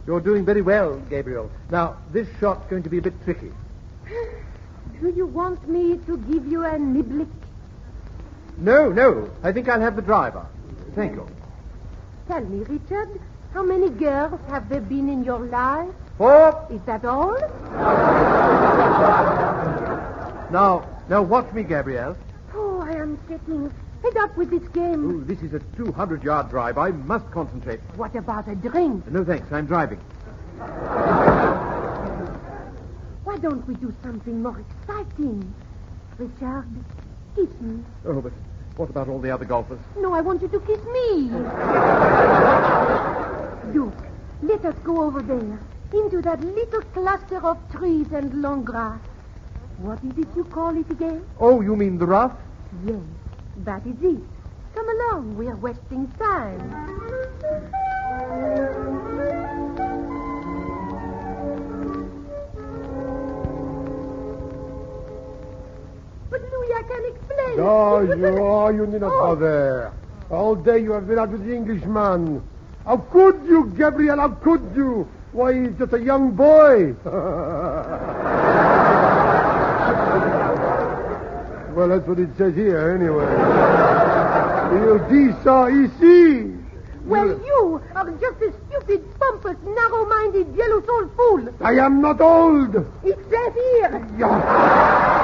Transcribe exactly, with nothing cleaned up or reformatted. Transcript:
You're doing very well, Gabriel. Now, this shot's going to be a bit tricky. Do you want me to give you a niblick? No, no. I think I'll have the driver. Thank you. Tell me, Richard, how many girls have there been in your life? Four. Is that all? Now, now watch me, Gabrielle. Oh, I am getting fed up with this game. Oh, this is a two hundred yard drive. I must concentrate. What about a drink? No, thanks. I'm driving. Why don't we do something more exciting? Richard, kiss me. Oh, but what about all the other golfers? No, I want you to kiss me. Duke, let us go over there, into that little cluster of trees and long grass. What is it you call it again? Oh, you mean the rough? Yes, that is it. Come along, we're wasting time. But Louis, I can explain. No, you, oh, you need not bother. All day you have been out with the Englishman. How could you, Gabriel? How could you? Why, he's just a young boy. Well, that's what it says here, anyway. You dis ça ici. Well, you are just a stupid, pompous, narrow-minded, yellow-souled fool. I am not old. It says here. Yeah.